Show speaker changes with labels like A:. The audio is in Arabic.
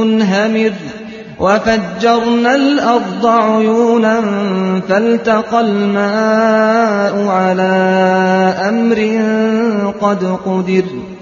A: مُنْهَمِرٌ وَفَجَّرْنَا الْأَرْضَ عُيُونًا فَالْتَقَى الْمَاءُ عَلَىٰ أَمْرٍ قَدْ قُدِرَ